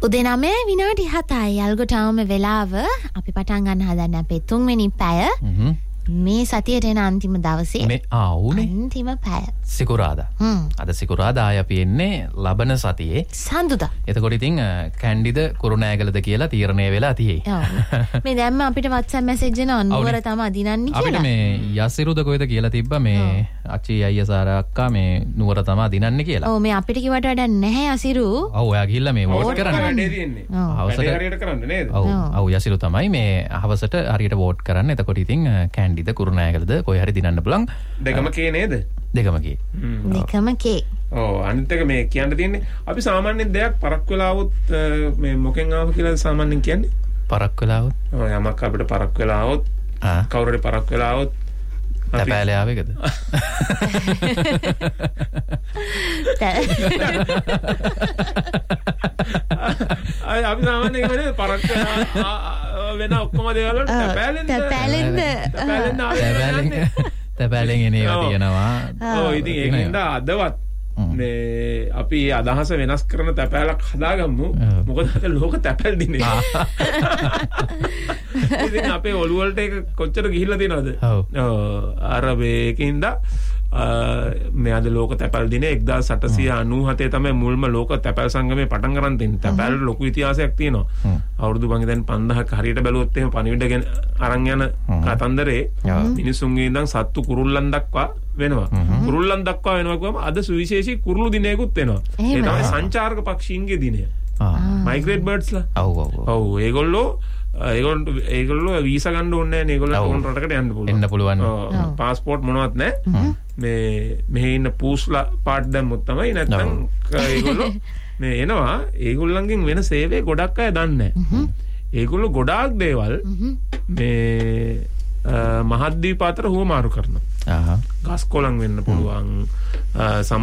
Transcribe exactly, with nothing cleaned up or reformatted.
උදේ නවය විනාඩි හතයි අල්ගොටාම වෙලාව අපි පටන් ගන්න හදන්නේ අපේ තුන්වෙනි පැය. මේ සතියේ එන අන්තිම දවසේ මේ ආවුනේ අන්තිම පැය සිකුරාදා. අද සිකුරාදා ආය අපි එන්නේ ලබන සතියේ සඳුදා. එතකොට ඉතින් කැන්ඩිද කුරුණෑගලද කියලා තීරණය වෙලා තියෙයි. ඔව්. මේ දැම්ම අපිට WhatsApp message එනවා නුවර තමයි දිනන්නේ කියලා. අපිට මේ යසිරුද කොහෙද කියලා තිබ්බා මේ අච්චි අයියා සාරා අක්කා මේ නුවර තමයි දිනන්නේ කියලා. ඔව් මේ අපිට කිව්වට වැඩක් නැහැ යසිරු. ඔව් ඔයා ගිහිල්ලා මේ වෝට් කරන්න වැඩේ තියෙන්නේ. වැඩේ හරියට කරන්න නේද? ඔව් ඔව් යසිරු තමයි මේ හවසට හරියට වෝට් කරන්න. එතකොට ඉතින් කැන්ඩිද කුරුණෑගලද කොහේ හරි දිනන්න පුළුවන්. දෙකම කේ නේද? දෙකම කේ. දෙකම කේ. ඔව් අනිත් එක මේ කියන්න තියෙන්නේ අපි සාමාන්‍යයෙන් දෙයක් පරක් වෙලා આવොත් මේ මොකෙන් ආව කියලා සාමාන්‍යයෙන් කියන්නේ පරක් වෙලා આવොත් ඔව් යමක් අපිට පරක් වෙලා આવොත් කවුරුරි පරක් වෙලා આવොත් තැපෑලේ ආවේකද අය අපි සාමාන්‍යයෙන් කියන්නේ පරක් වෙලා වෙන ඔක්කොම දේවල් වලට තැපෑලෙන්ද තැපෑලෙන්ද තැපෑලෙන්ද තැපෑලෙන් තැපෑලෙන් එනවා තියෙනවා. ඔව් ඉතින් ඒකින්ද අදවත් මේ අපි අදහස වෙනස් කරන තැපෑලක් හදාගමු. මොකද අද ලෝක තැපැල් දිනේ. ඉතින් අපේ ඔළුව වලට ඒක කොච්චර ගිහිල්ලා තියෙනවද? ඔව් අර මේකින්ද මේ අද ලෝක තැපැල් දිනේ එක්දාස් අටසිය අනූහතේ තමයි මුල්ම ලෝක තැපැල් සංගමේ පටන් ගන්න තියෙන්නේ. තැපැල් ලොකු ඉතිහාසයක් තියෙනවා. අවුරුදු මං දැන් පන්දහක් හරියට බැලුවොත් එහෙම පණිවිඩ ගැන අරන් යන කතන්දරේ මිනිසුන්ගේ ඉඳන් සත්තු කුරුල්ලන් දක්වා වෙනවා. කුරුල්ලන් දක්වා වෙනවා කියවම අද සුවිශේෂී කුරුළු දිනයකුත් වෙනවා. ඒ තමයි සංචාරක පක්ෂීන්ගේ දිනය. මයිග්‍රේට් බර්ඩ්ස්ලා. ඔව් ඔව් ඔව් ඒගොල්ලෝ ඒගොල්ලෝ ඒගොල්ලෝ වීසා ගන්න ඕනේ නැහැ නේ. ඒගොල්ලෝ ඕන රටකට යන්න පුළුවන්. එන්න පුළුවන්. පාස්පෝර්ට් මොනවත් නැහැ. මේ මෙහි ඉන්න පූස්ලා පාට් දැම්මොත් තමයි නැත්නම් ඒගොල්ලෝ මේ එනවා. ඒගොල්ලන්ගෙන් වෙන සේවය ගොඩක් අය දන්නේ නැහැ. ඒගොල්ලෝ ගොඩාක් දේවල් මේ මහද්වීප අතර හුවමාරු කරනවා. ගස් කොළන් වෙන්න පුළුවන්.